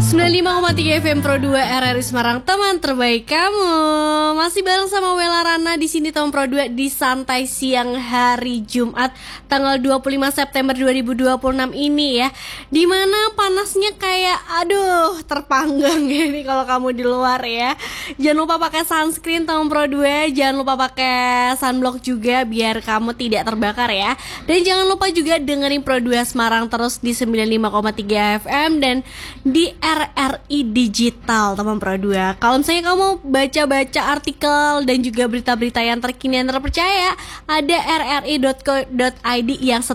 95,3 FM Pro 2 RRI Semarang, teman terbaik kamu. Masih bareng sama Wela Rana di sini, teman Pro 2 di Santai Siang hari Jumat tanggal 25 September 2026 ini ya. Dimana panasnya kayak aduh terpanggang ya nih kalau kamu di luar ya. Jangan lupa pakai sunscreen teman Pro 2, jangan lupa pakai sunblock juga biar kamu tidak terbakar ya. Dan jangan lupa juga dengerin Pro 2 Semarang terus di 95,3 FM dan di RRI Digital teman Pro 2. Kalau misalnya kamu mau baca-baca artikel dan juga berita-berita yang terkini dan terpercaya, ada rri.co.id yang